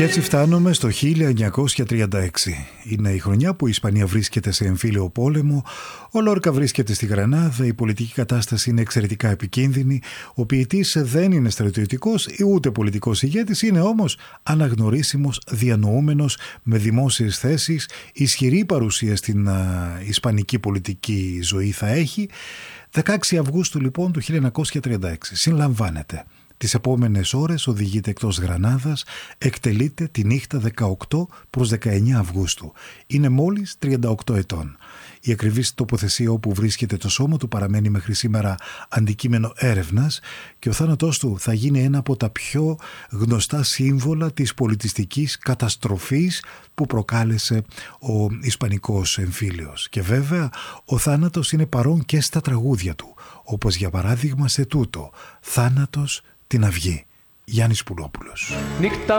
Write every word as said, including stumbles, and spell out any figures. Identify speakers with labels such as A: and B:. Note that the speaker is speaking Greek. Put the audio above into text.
A: Και έτσι φτάνουμε στο χίλια εννιακόσια τριάντα έξι. Είναι η χρονιά που η Ισπανία βρίσκεται σε εμφύλιο πόλεμο, ο Λόρκα βρίσκεται στη Γρανάδα, η πολιτική κατάσταση είναι εξαιρετικά επικίνδυνη, ο ποιητής δεν είναι στρατιωτικός ούτε πολιτικός ηγέτης, είναι όμως αναγνωρίσιμος, διανοούμενος, με δημόσιες θέσεις, ισχυρή παρουσία στην α, ισπανική πολιτική ζωή θα έχει. δεκαέξι Αυγούστου λοιπόν του χίλια εννιακόσια τριάντα έξι συλλαμβάνεται. Τις επόμενες ώρες οδηγείται εκτός Γρανάδας, εκτελείται τη νύχτα δεκαοκτώ προς δεκαεννέα Αυγούστου. Είναι μόλις τριάντα οκτώ ετών. Η ακριβής τοποθεσία όπου βρίσκεται το σώμα του παραμένει μέχρι σήμερα αντικείμενο έρευνας και ο θάνατός του θα γίνει ένα από τα πιο γνωστά σύμβολα της πολιτιστικής καταστροφής που προκάλεσε ο Ισπανικός εμφύλιος. Και βέβαια ο θάνατος είναι παρόν και στα τραγούδια του, όπως για παράδειγμα σε τούτο «Θάνατος την Αυγή». Γιάννης Πουλόπουλος.
B: Νύχτα